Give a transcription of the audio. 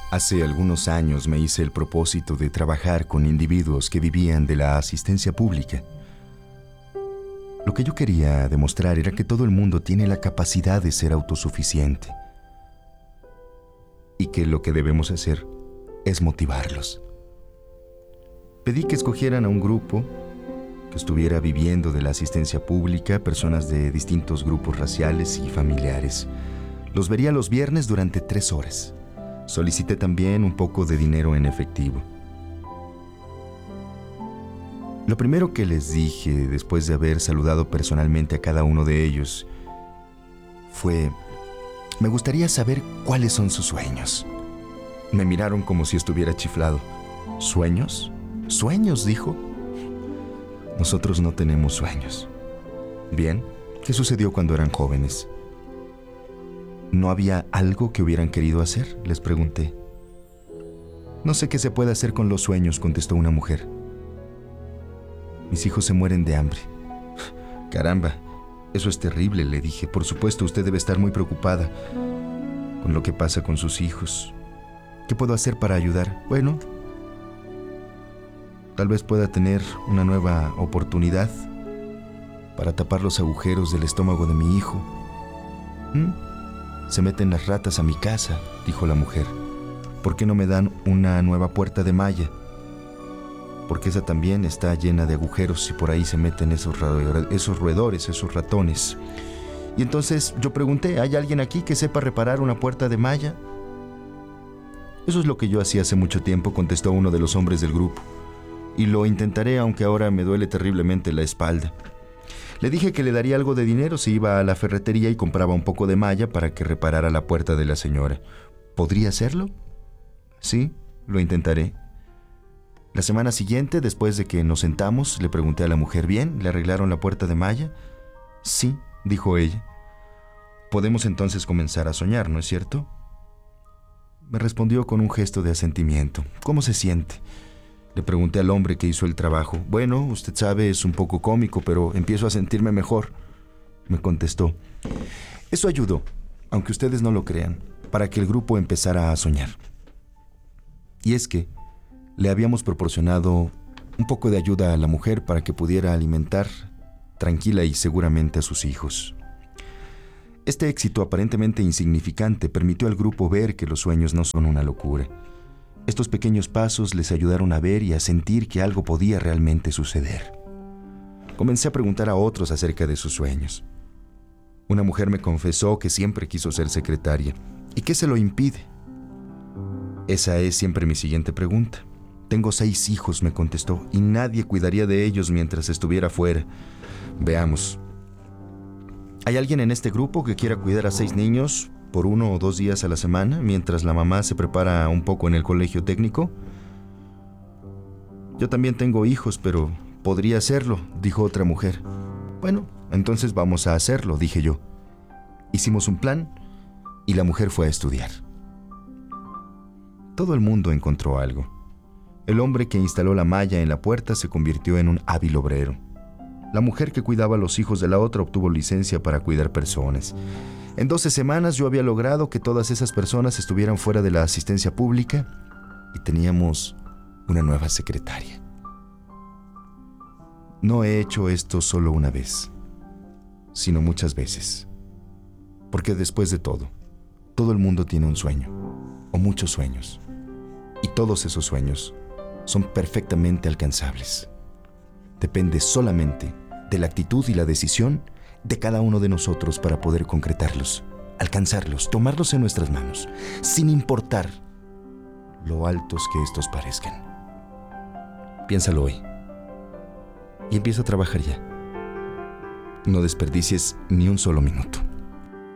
Hace algunos años me hice el propósito de trabajar con individuos que vivían de la asistencia pública. Lo que yo quería demostrar era que todo el mundo tiene la capacidad de ser autosuficiente y que lo que debemos hacer es motivarlos. Pedí que escogieran a un grupo que estuviera viviendo de la asistencia pública, personas de distintos grupos raciales y familiares. Los vería los viernes durante 3 horas. Solicité también un poco de dinero en efectivo. Lo primero que les dije, después de haber saludado personalmente a cada uno de ellos, fue: me gustaría saber cuáles son sus sueños. Me miraron como si estuviera chiflado. ¿Sueños? ¿Sueños?, dijo. Nosotros no tenemos sueños. Bien, ¿qué sucedió cuando eran jóvenes? ¿No había algo que hubieran querido hacer?, les pregunté. No sé qué se puede hacer con los sueños, contestó una mujer. Mis hijos se mueren de hambre. Caramba, eso es terrible, le dije. Por supuesto, usted debe estar muy preocupada con lo que pasa con sus hijos. ¿Qué puedo hacer para ayudar? Bueno, tal vez pueda tener una nueva oportunidad para tapar los agujeros del estómago de mi hijo. Se meten las ratas a mi casa, dijo la mujer. ¿Por qué no me dan una nueva puerta de malla? Porque esa también está llena de agujeros y por ahí se meten esos roedores, esos ratones. Y entonces yo pregunté: ¿hay alguien aquí que sepa reparar una puerta de malla? Eso es lo que yo hacía hace mucho tiempo, contestó uno de los hombres del grupo. Y lo intentaré, aunque ahora me duele terriblemente la espalda. Le dije que le daría algo de dinero si iba a la ferretería y compraba un poco de malla para que reparara la puerta de la señora. ¿Podría hacerlo? Sí, lo intentaré. La semana siguiente, después de que nos sentamos, le pregunté a la mujer: ¿bien? ¿Le arreglaron la puerta de malla? Sí, dijo ella. Podemos entonces comenzar a soñar, ¿no es cierto? Me respondió con un gesto de asentimiento. ¿Cómo se siente? Le pregunté al hombre que hizo el trabajo. Bueno, usted sabe, es un poco cómico, pero empiezo a sentirme mejor, me contestó. Eso ayudó, aunque ustedes no lo crean, para que el grupo empezara a soñar. Y es que le habíamos proporcionado un poco de ayuda a la mujer para que pudiera alimentar tranquila y seguramente a sus hijos. Este éxito aparentemente insignificante permitió al grupo ver que los sueños no son una locura. Estos pequeños pasos les ayudaron a ver y a sentir que algo podía realmente suceder. Comencé a preguntar a otros acerca de sus sueños. Una mujer me confesó que siempre quiso ser secretaria. ¿Y qué se lo impide? Esa es siempre mi siguiente pregunta. Tengo 6 hijos, me contestó, y nadie cuidaría de ellos mientras estuviera fuera. Veamos. ¿Hay alguien en este grupo que quiera cuidar a 6 niños por 1 o 2 días a la semana mientras la mamá se prepara un poco en el colegio técnico? Yo también tengo hijos, pero podría hacerlo, dijo otra mujer. Bueno, entonces vamos a hacerlo, dije yo. Hicimos un plan y la mujer fue a estudiar. Todo el mundo encontró algo. El hombre que instaló la malla en la puerta se convirtió en un hábil obrero. La mujer que cuidaba a los hijos de la otra obtuvo licencia para cuidar personas. En 12 semanas yo había logrado que todas esas personas estuvieran fuera de la asistencia pública y teníamos una nueva secretaria. No he hecho esto solo una vez, sino muchas veces. Porque después de todo el mundo tiene un sueño, o muchos sueños. Y todos esos sueños son perfectamente alcanzables. Depende solamente de la actitud y la decisión de cada uno de nosotros para poder concretarlos, alcanzarlos, tomarlos en nuestras manos, sin importar lo altos que estos parezcan. Piénsalo hoy y empieza a trabajar ya. No desperdicies ni un solo minuto.